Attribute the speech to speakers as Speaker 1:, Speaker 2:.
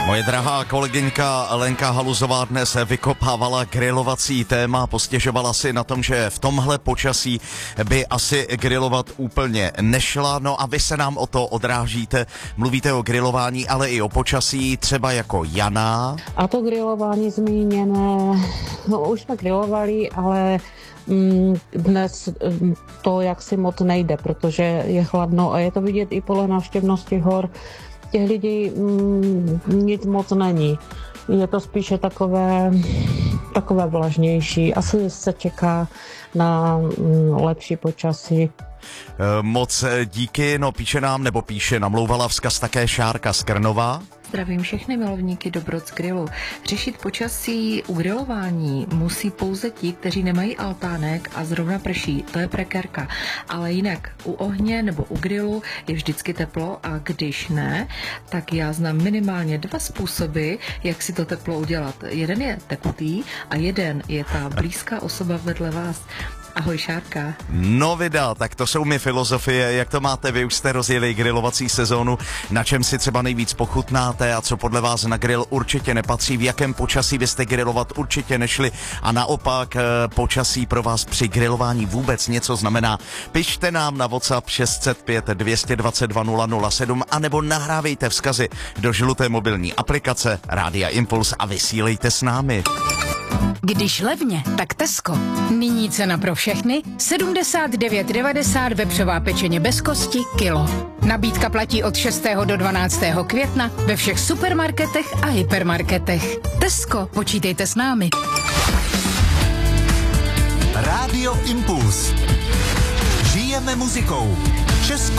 Speaker 1: Moje drahá kolegyňka Lenka Haluzová dnes vykopávala grilovací téma, postěžovala si na tom, že v tomhle počasí by asi grilovat úplně nešla. No a vy se nám o to odrážíte, mluvíte o grilování, ale i o počasí, třeba jako Jana.
Speaker 2: A to grilování zmíněné, no už jsme grilovali, ale dnes to jaksi moc nejde, protože je chladno a je to vidět i podle návštěvnosti hor. Těch lidí nic moc není. Je to spíše takové vlažnější. Asi se čeká na lepší počasí.
Speaker 1: Moc díky, no namlouvala vzkaz také Šárka z Krnova.
Speaker 3: Zdravím všechny milovníky Dobroc grilu. Řešit počasí u grilování musí pouze ti, kteří nemají altánek a zrovna prší. To je prekérka. Ale jinak u ohně nebo u grilu je vždycky teplo a když ne, tak já znám minimálně 2 způsoby, jak si to teplo udělat. Jeden je tekutý a jeden je ta blízká osoba vedle vás. Ahoj Šárka.
Speaker 1: No vida, tak to jsou mi filozofie, jak to máte, vy už jste rozjeli grilovací sezónu, na čem si třeba nejvíc pochutnáte a co podle vás na grill určitě nepatří, v jakém počasí byste grilovat určitě nešli a naopak počasí pro vás při grilování vůbec něco znamená. Pište nám na WhatsApp 605 222 007 anebo nahrávejte vzkazy do žluté mobilní aplikace Rádia Impuls a vysílejte s námi.
Speaker 4: Když levně, tak Tesco. Nyní cena pro všechny 79,90 vepřová pečeně bez kosti kilo. Nabídka platí od 6. do 12. května ve všech supermarketech a hypermarketech. Tesco, počítejte s námi.
Speaker 5: Rádio Impuls. Žijeme muzikou. Českou